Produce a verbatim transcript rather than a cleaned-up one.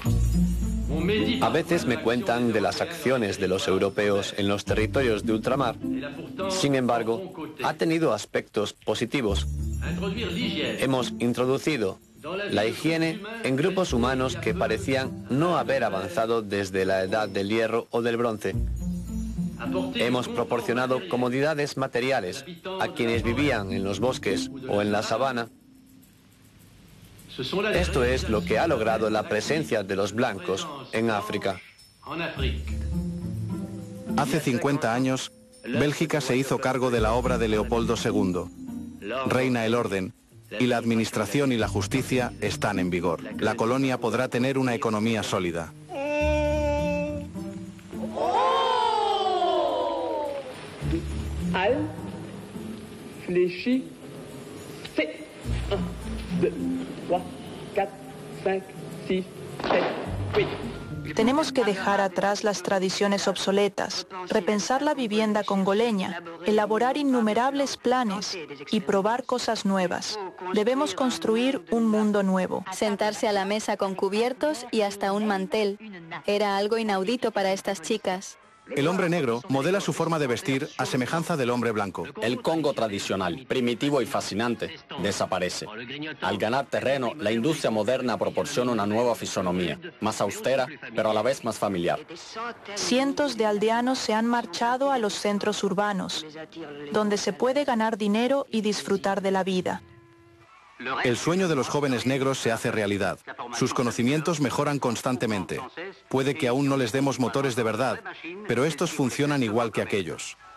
A veces me cuentan de las acciones de los europeos en los territorios de ultramar. Sin embargo, ha tenido aspectos positivos. Hemos introducido la higiene en grupos humanos que parecían no haber avanzado desde la edad del hierro o del bronce. Hemos proporcionado comodidades materiales a quienes vivían en los bosques o en la sabana. Esto es lo que ha logrado la presencia de los blancos en África. Hace cincuenta años, Bélgica se hizo cargo de la obra de Leopoldo segundo. Reina el orden, y la administración y la justicia están en vigor. La colonia podrá tener una economía sólida. Al, fléchi, fait. un, deux, trois, quatre, cinq, six, sept, huit. Tenemos que dejar atrás las tradiciones obsoletas, repensar la vivienda congoleña, elaborar innumerables planes y probar cosas nuevas. Debemos construir un mundo nuevo. Sentarse a la mesa con cubiertos y hasta un mantel. Era algo inaudito para estas chicas. El hombre negro modela su forma de vestir a semejanza del hombre blanco. El Congo tradicional, primitivo y fascinante, desaparece. Al ganar terreno, la industria moderna proporciona una nueva fisonomía, más austera, pero a la vez más familiar. Cientos de aldeanos se han marchado a los centros urbanos, donde se puede ganar dinero y disfrutar de la vida. El sueño de los jóvenes negros se hace realidad. Sus conocimientos mejoran constantemente. Puede que aún no les demos motores de verdad, pero estos funcionan igual que aquellos.